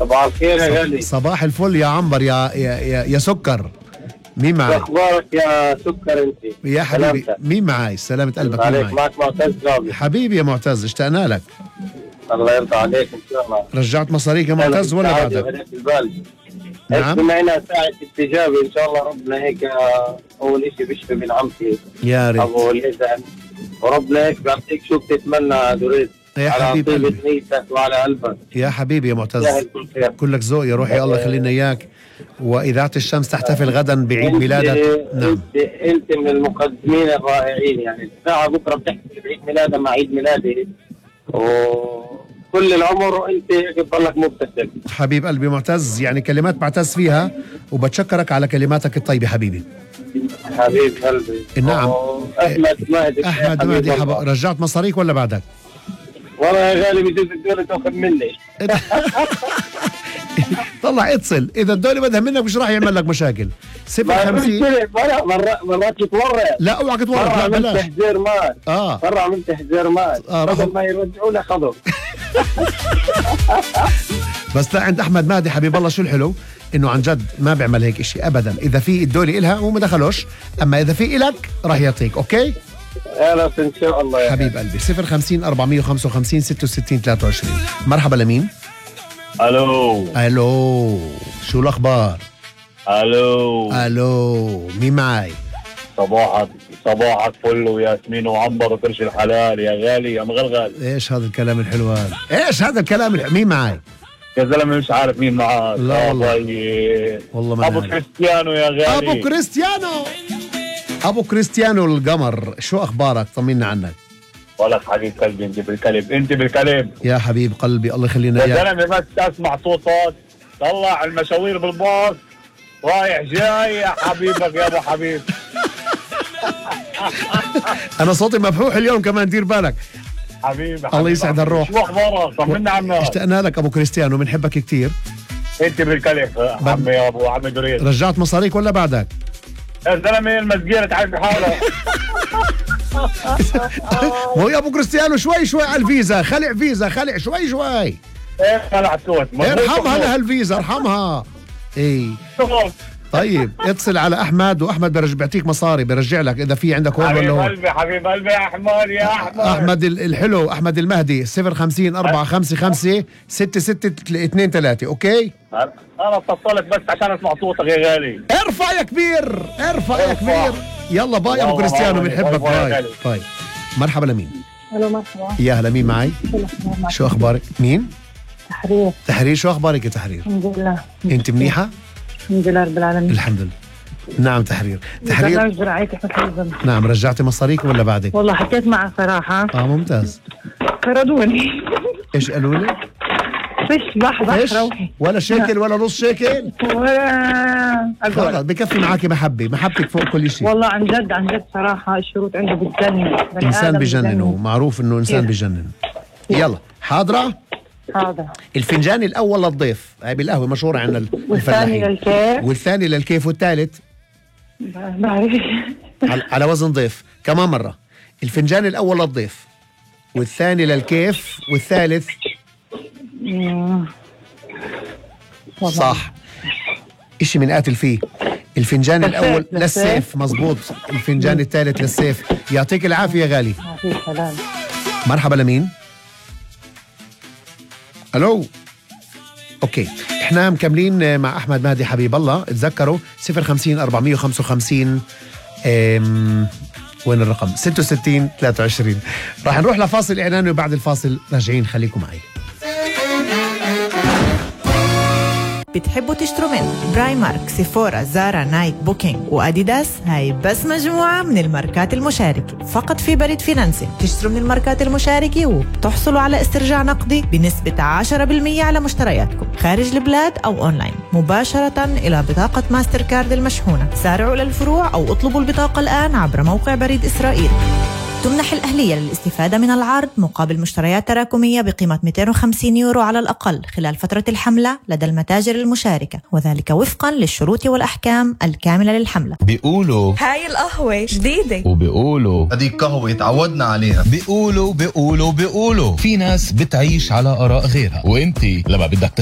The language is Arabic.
صباح الخير يا غالي. صباح الفل يا عنبر يا سكر. مين معاي؟ اخبارك يا سكر انت؟ يا حبيبي مين معاي؟ سلامة قلبك. مين معاي؟ معك معتز رابي. حبيبي يا معتز، اشتقنا لك. الله يرضى عليك ان شاء الله. رجعت مصاريك يا معتز ولا بعدك؟ نعم. معنا ساعة استجابة ان شاء الله، ربنا هيك اول شيء بيشفي من عمتي يا ريت ابو الإذن، وربنا هيك بيعطيك شو بتتمنى دوريت يا حبيبي على طيبة نيتك وعلى قلبك. يا حبيبي يا معتز، كلك ذوق يا روحي، الله يخلينا اياك. وإذاعة الشمس تحتفل غدا بعيد ميلادك. نعم انت من المقدمين الرائعين، يعني الساعة بكره بتحتفل بعيد ميلادها مع عيد ميلادي، وكل العمر وانت بتضلك مبتسم. حبيب قلبي معتز، يعني كلمات بعتز فيها، وبتشكرك على كلماتك الطيبة حبيبي. حبيب قلبي. نعم. احمد مهدي رجعت مصاريك ولا بعدك؟ والله يا غالي بجوز الدولة تاخذ مني. طلع اتصل، اذا الدولة بدها منك مش راح يعمل لك مشاكل. 050 مرات تتورط. لا اوعك تتورط، لا بلاش. تحذير مال. مرة عملت تحذير مال. بدل ما يرجعوا لي خضر. بس لا، عند احمد مهدي حبيب الله شو الحلو انه عن جد ما بيعمل هيك اشي ابدا. اذا في الدولة الها هو ما دخلوش، اما اذا في الك راح يعطيك. اوكي خلاص ان شاء الله يا حبيب قلبي. 050 455 66 23. مرحبا لمين؟ الو شو الاخبار؟ الو مين معي؟ صباحك فل وياسمين وعنبر وكرش الحلال يا غالي يا مغلغل. ايش هذا الكلام الحلو هذا؟ ايش هذا الكلام مين معي؟ يا زلمه مش عارف مين معك. لا والله ما ابو كريستيانو يا غالي. ابو كريستيانو القمر، شو اخبارك؟ طمنا عنك. ولك حبيب قلبي، انت بالكلب يا حبيب قلبي، الله يخلينا اياك. يا زلمه بس اسمع صوتك طلع المشاوير بالباص رايح جاي يا حبيبك يا ابو حبيب. انا صوتي مبحوح اليوم كمان، دير بالك حبيبي. الله يسعد الروح. شو اخبارك؟ طمنا عنك. اشتقنا لك ابو كريستيانو، بنحبك كثير. انت بالكلب عمي يا ابو عمي دريد. رجعت مصاريك ولا بعدك؟ يا زلمه المسجيره تعرف حالها. مو يا ابو كريستيانو شوي على الفيزا، خلع شوي. ايه خلع صوت. ارحمها لها الفيزا، ارحمها. ايه طيب اتصل على احمد، واحمد بيعطيك مصاري، بيرجع لك اذا في عندك هون ولا هون. حبيب قلبي يا احمد الحلو احمد المهدي. 050 455 6623. اوكي انا اتصلت بس عشان اسمع صوتك يا غالي. ارفع يا كبير. يلا باي ابو كريستيانو، بنحبك. باي. مرحبا لمين؟ الو مرحبا. يا هلا مين معي؟ شو اخبارك؟ مين؟ تحرير. شو اخبارك يا تحرير؟ الحمد لله. انت منيحه؟ الحمد لله رب العالمين. الحمد لله. نعم تحرير. برنامج برعاية احمد حلزم. نعم. رجعتي مصاريك ولا بعدك؟ والله حكيت معه صراحه. ممتاز. طردوني. ايش قالوا لي؟ فيش بحر روحي. ولا شيكل ولا نص شيكل ولا خلص بكفي معاكي محبتك فوق كل شيء. والله عن جد صراحه الشروط عنده بتجنن. انسان بجنن، معروف انه انسان بجنن. يلا حاضره. حاضر. الفنجان الاول للضيف، هاي بالقهوه مشهوره عندنا الفلاحين. والثاني للكيف، والثالث بعرف على وزن ضيف. كمان مره، الفنجان الاول للضيف، والثاني للكيف، والثالث صح. اشي من قاتل فيه. الفنجان الاول للسيف، مزبوط. الفنجان الثالث للسيف. يعطيك العافيه يا غالي. مرحبا لمين؟ الو. اوكي احنا مكملين مع احمد مهدي حبيب الله. تذكروا 050 455 وين الرقم؟ 66 23. راح نروح لفاصل اعلاني، وبعد الفاصل راجعين، خليكم معي. بتحبوا تشتروا من برايمارك، سيفورا، زارا، نايك، بوكينج واديداس؟ هاي بس مجموعة من الماركات المشاركة فقط في بريد فينانسي. تشتروا من الماركات المشاركة وبتحصلوا على استرجاع نقدي بنسبة 10% على مشترياتكم خارج البلاد أو أونلاين مباشرة إلى بطاقة ماستر كارد المشحونة. سارعوا للفروع أو اطلبوا البطاقة الآن عبر موقع بريد إسرائيل. تمنح الأهلية للاستفادة من العرض مقابل مشتريات تراكمية بقيمة 250 يورو على الأقل خلال فترة الحملة لدى المتاجر المشاركة، وذلك وفقا للشروط والأحكام الكاملة للحملة. بيقولوا هاي القهوة جديدة، وبيقولوا هذيك قهوة تعودنا عليها. بيقولوا في ناس بتعيش على آراء غيرها، وانتي لما بدك